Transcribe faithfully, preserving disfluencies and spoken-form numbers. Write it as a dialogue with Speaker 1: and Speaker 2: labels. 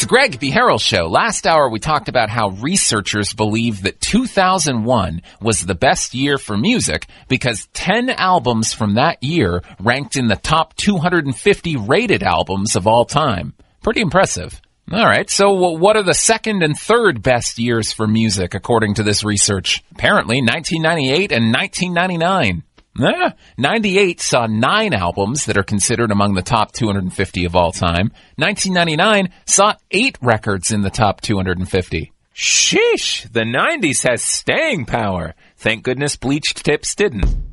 Speaker 1: It's Greg Behero Show. Last hour we talked about how researchers believe that two thousand one was the best year for music because ten albums from that year ranked in the top two hundred fifty rated albums of all time. Pretty impressive. All right, so what are the second and third best years for music according to this research? Apparently nineteen ninety-eight and nineteen ninety-nine. Eh, ninety-eight saw nine albums that are considered among the top two hundred fifty of all time. nineteen ninety-nine saw eight records in the top two hundred fifty. Sheesh, the nineties has staying power. Thank goodness Bleached Tips didn't.